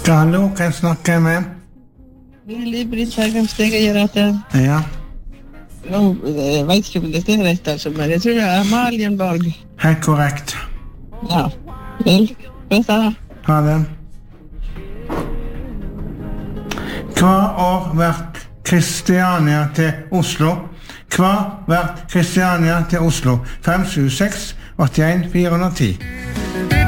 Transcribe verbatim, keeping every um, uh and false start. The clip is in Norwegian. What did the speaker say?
Hallo, kan jeg snakke med? Liv-Britt Berghamsteg, jeg gjør at jeg... Ja. Nå jeg vet ikke om det er rett, altså, men jeg tror det er Amalienborg. Helt korrekt. Ja, vel, vet jeg. Ha det. Hva år ble Kristiania til Oslo? Hva ble Kristiania til Oslo? fem sju seks åtte en fire ti.